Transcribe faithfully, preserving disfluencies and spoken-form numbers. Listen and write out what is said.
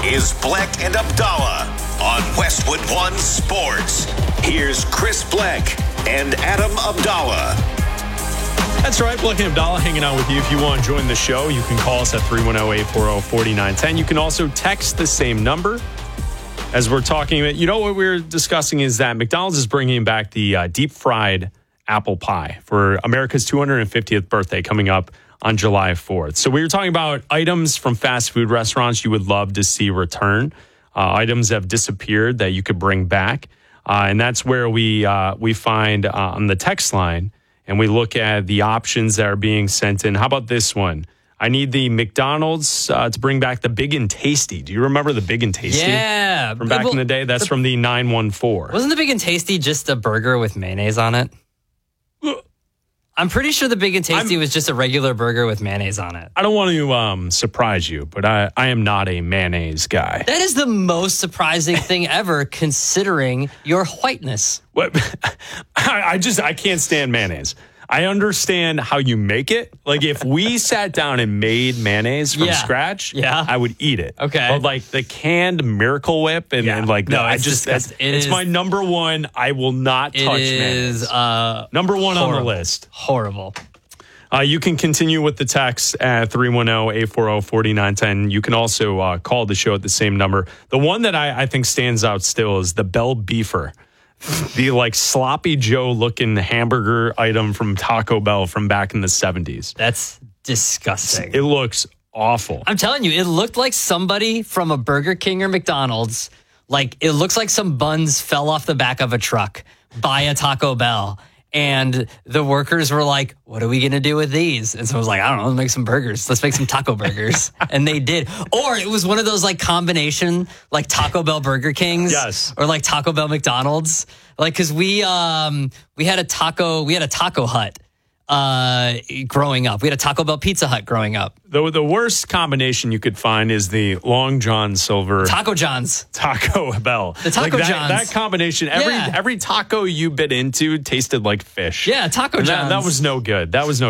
is Bleck and Abdallah on Westwood One Sports. Here's Chris Bleck and Adam Abdallah. That's right, Bleck and Abdallah hanging out with you. If you want to join the show, you can call us at three one zero, eight four zero, four nine one zero. You can also text the same number. As we're talking about, you know what we're discussing is that McDonald's is bringing back the uh, deep fried apple pie for America's two hundred fiftieth birthday coming up on July fourth. So we were talking about items from fast food restaurants you would love to see return, uh, items that have disappeared that you could bring back. Uh, and that's where we uh, we find uh, on the text line, and we look at the options that are being sent in. How about this one? I need the McDonald's uh, to bring back the Big and Tasty. Do you remember the Big and Tasty? Yeah. From back well, in the day? That's the, from the nine one four. Wasn't the Big and Tasty just a burger with mayonnaise on it? I'm pretty sure the Big and Tasty I'm, was just a regular burger with mayonnaise on it. I don't want to um, surprise you, but I, I am not a mayonnaise guy. That is the most surprising thing ever, considering your whiteness. What? I, I just, I can't stand mayonnaise. I understand how you make it. Like, if we sat down and made mayonnaise from yeah. scratch, yeah. I would eat it. Okay. But, like, the canned Miracle Whip and, yeah. and like, no, I it's just, disgusting. it it's is, my number one. I will not touch it mayonnaise. Is, uh, number one horrible. on the list. Horrible. Uh, you can continue with the text at three one zero, eight four zero, four nine one zero. You can also uh, call the show at the same number. The one that I, I think stands out still is the Bell Beefer. The like sloppy Joe looking hamburger item from Taco Bell from back in the seventies. That's disgusting. It looks awful. I'm telling you, it looked like somebody from a Burger King or McDonald's. Like, it looks like some buns fell off the back of a truck by a Taco Bell. And the workers were like, what are we going to do with these? And so I was like, I don't know, let's make some burgers. Let's make some taco burgers. And they did. Or it was one of those like combination, like Taco Bell Burger Kings. Yes. Or like Taco Bell McDonald's. Like, cause we, um, we had a taco, we had a Taco Hut, uh, growing up. We had a Taco Bell Pizza Hut growing up. The, the worst combination you could find is the Long John Silver Taco John's. Taco Bell. The Taco like that, John's. That combination, every Yeah. every taco you bit into tasted like fish. Yeah, Taco And John's. That, that was no good. That was no